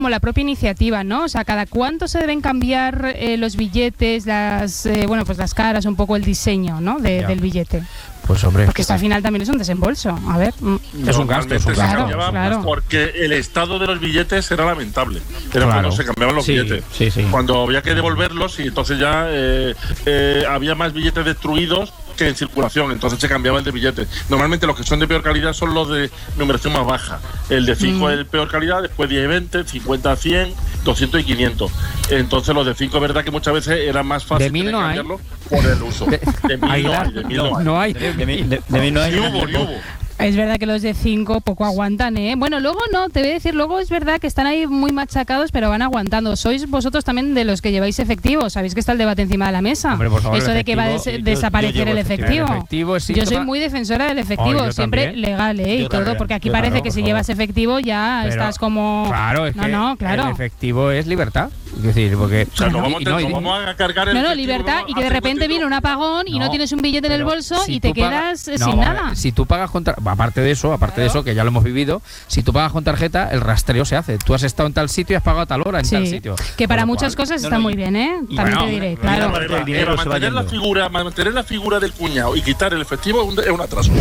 como la propia iniciativa, ¿no? O sea, ¿cada cuánto se deben cambiar los billetes, las caras, un poco el diseño, ¿no? del billete? Pues hombre, porque esto al final también es un desembolso. A ver, es un gasto. Claro. Porque el estado de los billetes era lamentable. Era cuando se cambiaban los billetes. Sí. Cuando había que devolverlos y entonces ya había más billetes destruidos que en circulación, entonces se cambiaban de billetes. Normalmente los que son de peor calidad son los de numeración más baja. El de 5 es de peor calidad, después 10 y 20, 50 100, 200 y 500. Entonces los de 5 es verdad que muchas veces era más fácil de 1000 no hay por el uso. De 1000 no hay. De 1000 no hay. Ni hubo. Es verdad que los de 5 poco aguantan, ¿eh? Bueno, luego no, te voy a decir, luego es verdad que están ahí muy machacados, pero van aguantando. ¿Sois vosotros también de los que lleváis efectivo? ¿Sabéis que está el debate encima de la mesa? Hombre, por favor, eso de que va a desaparecer el efectivo. Yo soy muy defensora del efectivo, siempre también. Legal, y todo, también. Porque aquí parece que si llevas efectivo ya estás como... Claro, es claro. El efectivo es libertad. Es decir, porque... O sea, no vamos a cargar el efectivo, libertad, y que de repente viene un apagón y no tienes un billete en el bolso y te quedas sin nada. Si tú pagas con aparte de eso, que ya lo hemos vivido, si tú pagas con tarjeta, el rastreo se hace. Tú has estado en tal sitio y has pagado a tal hora en tal sitio. Que para muchas cosas está muy bien, ¿eh? También te diré, claro. Mantener la figura del cuñado y quitar el efectivo es un atraso.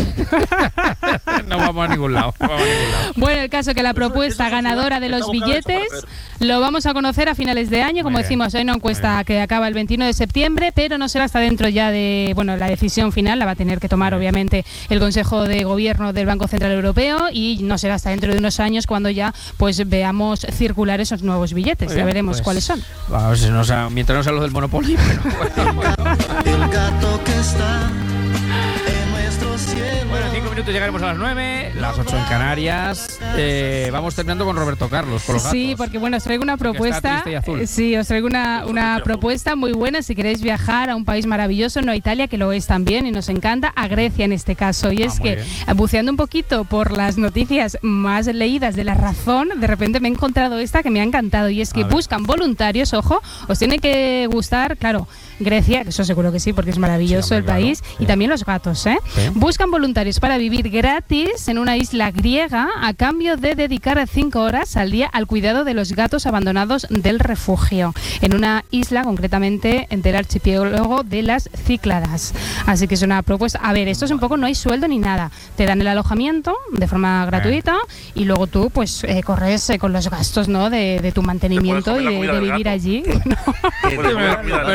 No vamos a ningún lado. Bueno, el caso que la propuesta ganadora de los billetes lo vamos a conocer a finales de año. Como decimos, hay una encuesta que acaba el 21 de septiembre, pero no será hasta dentro ya de... Bueno, la decisión final la va a tener que tomar, obviamente, el Consejo de Gobierno del Banco Central Europeo, y no será hasta dentro de unos años cuando ya pues veamos circular esos nuevos billetes. Ya veremos cuáles son. Mientras no sea los del Monopoly. El gato que está en nuestro cielo. Bueno, en 5 minutos llegaremos a las 9, las 8 en Canarias. Vamos terminando con Roberto Carlos, con los gatos. Sí, porque os traigo una propuesta. Sí, os traigo una propuesta muy buena si queréis viajar a un país maravilloso, no a Italia, que lo es también y nos encanta, a Grecia en este caso. Y es que, buceando un poquito por las noticias más leídas de La Razón, de repente me he encontrado esta que me ha encantado, y es que buscan voluntarios, ojo, os tiene que gustar, claro, Grecia, que eso seguro que sí, porque es maravilloso el país, y también los gatos, ¿eh? Buscan voluntarios para vivir gratis en una isla griega a cambio de dedicar 5 horas al día al cuidado de los gatos abandonados del refugio, en una isla concretamente del archipiélago de las Cícladas. Así que es una propuesta. A ver, esto es un poco, no hay sueldo ni nada, te dan el alojamiento de forma gratuita y luego tú pues corres con los gastos, ¿no? de tu mantenimiento y de vivir allí.